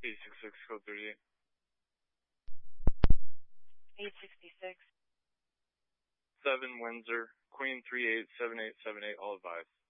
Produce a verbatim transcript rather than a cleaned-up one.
eight six six, code thirty-eight. eight sixty-six. seven Windsor, Queen three eight seven eight seven eight, all advised.